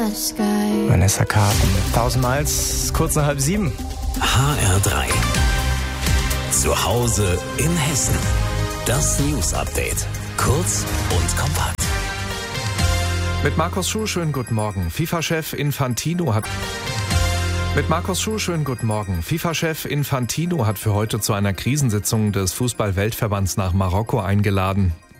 Vanessa Carlton, 1000 Miles, kurz nach 6:30. HR3. Zu Hause in Hessen. Das News Update. Kurz und kompakt. Mit Markus Schuh, schönen guten Morgen. FIFA-Chef Infantino hat für heute zu einer Krisensitzung des Fußball-Weltverbands nach Marokko eingeladen.